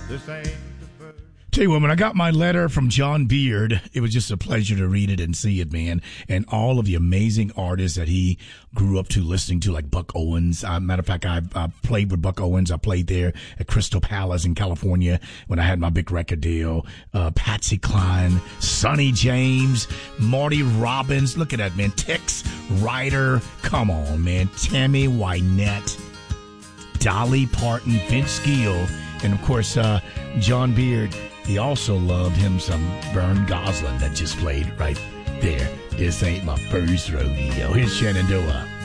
This ain't the first. Tell you what, when I got my letter from John Beard, it was just a pleasure to read it and see it, man. And all of the amazing artists that he grew up to listening to, like Buck Owens. Matter of fact, I played with Buck Owens. I played there at Crystal Palace in California when I had my big record deal. Patsy Cline, Sonny James, Marty Robbins. Look at that, man. Tex Ryder. Come on, man. Tammy Wynette, Dolly Parton, Vince Gill, and of course, John Beard. He also loved him some Vern Gosselin that just played right there. This ain't my first rodeo. Here's Shenandoah.